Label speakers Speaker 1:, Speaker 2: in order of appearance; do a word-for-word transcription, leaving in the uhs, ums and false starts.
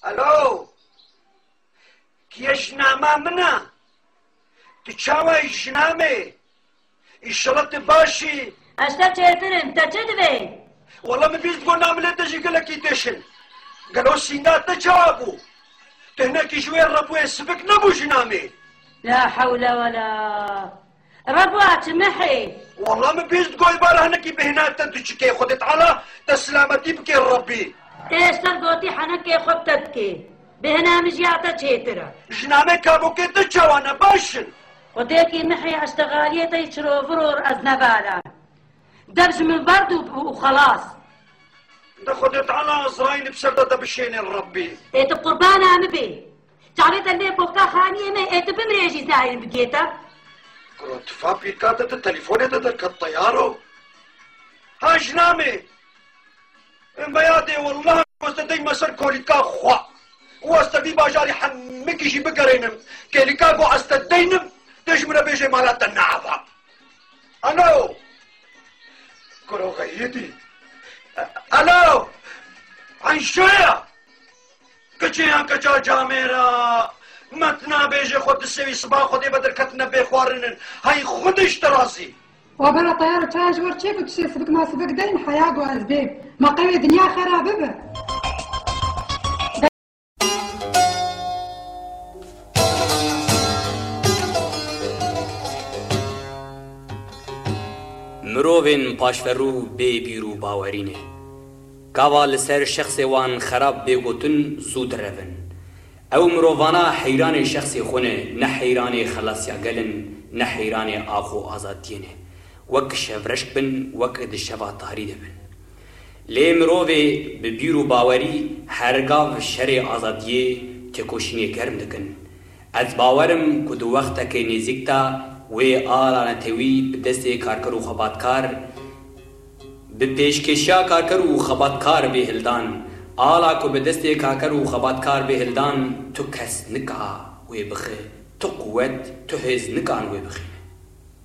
Speaker 1: الو كيش نعمة منا تشاوي جنامي الشلط باشي
Speaker 2: اشتا چهترم تا چه دوی؟
Speaker 1: والله من بيست قول نعمل تجي قلك يدشن قالوا سينات تشابو تهناك شوية ربو يسبك نبو جنامي
Speaker 2: لا حول ولا ربوات محي
Speaker 1: والله ما بيست قول بارا هناكي بهنات تدشكي خدت على تسلامتي بكي ربي
Speaker 2: ايش تلقوتي حنكي خبتتكي بهنا مجيعتا چهترا
Speaker 1: جنامي كابو كي تشاوانا باشن
Speaker 2: وديكي محي اشتغاليتا يشرو فرور از نبالا دبج من برد وخلاص
Speaker 1: ده خدت على ازراين بسردة بشين ربي
Speaker 2: ايت قربانا عم بي تعريت اللي بوكا خانية ما ايت بمريجي زاين بقيتا
Speaker 1: كروت فابي كاتت التليفون تدرك الطيارو ها جنامي بيادي والله واستدي مسر كوليكا خوا واستدي باجاري حمكي جي بقرينم كوليكا قو استدينم تجمنا بيجي مالات النعفة الو كرو غيدي الو عن شوية كچيان كچا جاميرا متنا بيجي خود السوي صباح خودي بدر كتنا بيخوارنن هاي خودش تراسي
Speaker 3: وبلا طيارة تاج ورشيك وتشي سبق ما سبق دين حياة وأسباب ما قوي دنيا خرابة به
Speaker 4: مروفين پاشفرو بي بيرو باورينه كاوا لسر شخص وان خراب بيگوتن زود رون او مروفانا حيران شخص خونه نه حيران خلاصيا گلن نه حيران آخو آزادينه وك شفرشك بن وك دشفا طهري دبن لي مروفي ببيرو باوري هرگاو شر آزاديه تكوشيني گرم دكن از باورم كدو وقتا كي نزيكتا وی آلان تیوی بدست کارکر و خباتکار به پیشکشیا کارکر و خباتکار به هلدان آلا کو بدست کارکر و خباتکار به هلدان تو کس نکا وی بخی تو قوت تو هز نکان وی بخی